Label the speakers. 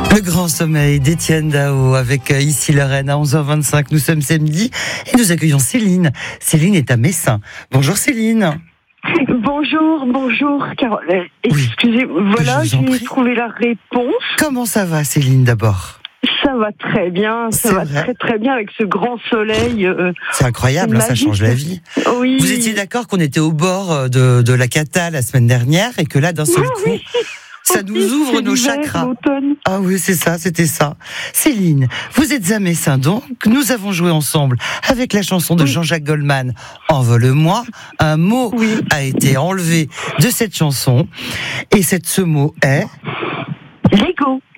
Speaker 1: Le grand sommeil d'Étienne Dao avec ici la Reine à 11h25. Nous sommes samedi et nous accueillons Céline. Céline est à Messin. Bonjour Céline.
Speaker 2: Bonjour Carole. Excusez, voilà, j'ai trouvé la réponse.
Speaker 1: Comment ça va Céline d'abord?
Speaker 2: Ça va très bien, ça va très bien avec ce grand soleil.
Speaker 1: C'est incroyable, hein, ça change la vie.
Speaker 2: Oui.
Speaker 1: Vous étiez d'accord qu'on était au bord de la cata la semaine dernière et que là d'un seul coup...
Speaker 2: Oui.
Speaker 1: Ça nous ouvre nos chakras. Ah oui, c'est ça, c'était ça. Céline, vous êtes à Messin donc. Nous avons joué ensemble avec la chanson de Jean-Jacques Goldman, Envole-moi. Un mot a été enlevé de cette chanson. Et ce mot est...
Speaker 2: Lego.